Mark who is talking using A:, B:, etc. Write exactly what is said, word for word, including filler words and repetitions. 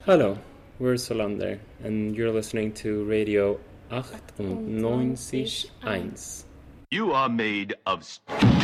A: Hello, we're Solander, and you're listening to Radio achtundneunzig Komma eins.
B: You are made of...